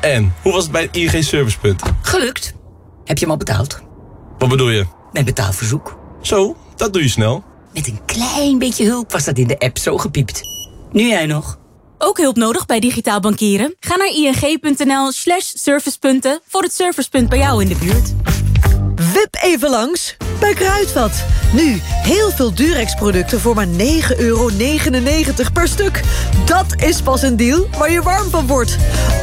En, hoe was het bij het ING Servicepunt? Gelukt. Heb je hem al betaald? Wat bedoel je? Met betaalverzoek. Zo, dat doe je snel. Met een klein beetje hulp was dat in de app zo gepiept. Nu jij nog. Ook hulp nodig bij digitaal bankieren? Ga naar ing.nl/servicepunten voor het servicepunt bij jou in de buurt. Wip even langs bij Kruidvat. Nu heel veel Durex-producten voor maar €9,99 per stuk. Dat is pas een deal waar je warm van wordt.